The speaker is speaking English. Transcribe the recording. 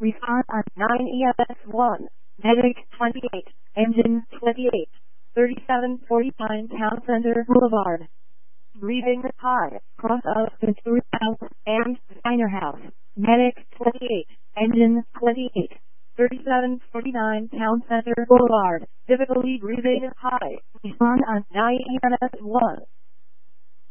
Respond on 9 EMS1. Medic 28. Engine 28. 3749 Town Center Boulevard. Breathing high. Cross of Ventura House and Steiner House. Medic 28. Engine 28. 3749 Town Center Boulevard. Difficulty breathing high. Respond on 9 EMS1.